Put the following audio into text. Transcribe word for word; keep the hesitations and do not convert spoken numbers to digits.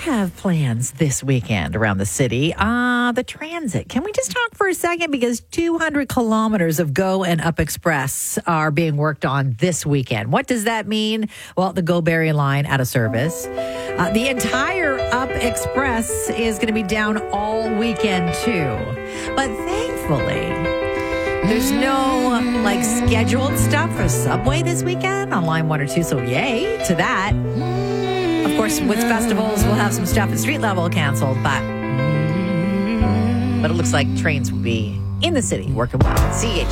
have plans this weekend around the city. Uh, the transit. Can we just talk for a second? Because two hundred kilometers of Go and Up Express are being worked on this weekend. What does that mean? Well, the Go Barrie line out of service. Uh, the entire Up Express is going to be down all weekend, too. But thankfully, there's no like scheduled stuff for Subway this weekend on line one or two. So yay to that. Of course, with festivals, we'll have some stuff at street level canceled, but but it looks like trains will be in the city working well. C H